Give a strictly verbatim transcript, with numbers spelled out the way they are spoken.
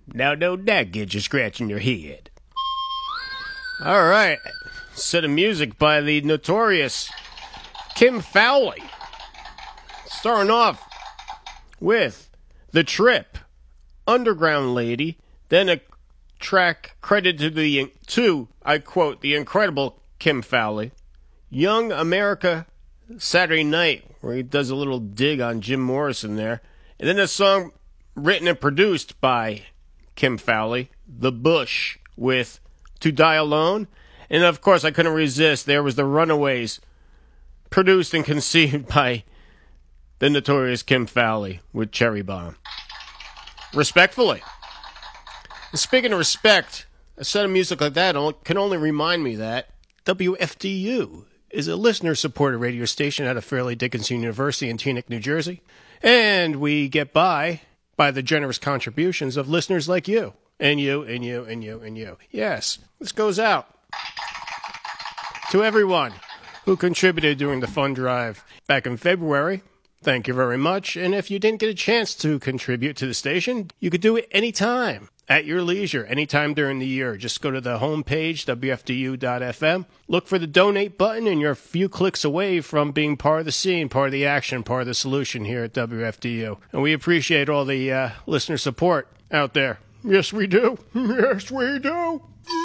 Now don't that get you scratching your head. All right. Set of music by the notorious Kim Fowley. Starting off with The Trip, Underground Lady, then a track credited to the, to, I quote, the incredible Kim Fowley, Young America Saturday Night, where he does a little dig on Jim Morrison there. And then a song written and produced by Kim Fowley, The Bush, with To Die Alone. And of course, I couldn't resist. There was The Runaways, produced and conceived by the notorious Kim Fowley with Cherry Bomb. Respectfully. And speaking of respect, a set of music like that can only remind me that W F D U is a listener-supported radio station out of Fairleigh Dickinson University in Teaneck, New Jersey. And we get by by the generous contributions of listeners like you. And you, and you, and you, and you. Yes, this goes out to everyone who contributed during the fund drive back in February. Thank you very much. And if you didn't get a chance to contribute to the station, you could do it anytime, at your leisure, anytime during the year. Just go to the homepage, W F D U dot F M, look for the donate button, and you're a few clicks away from being part of the scene, part of the action, part of the solution here at W F D U. And we appreciate all the uh, listener support out there. Yes, we do. Yes, we do.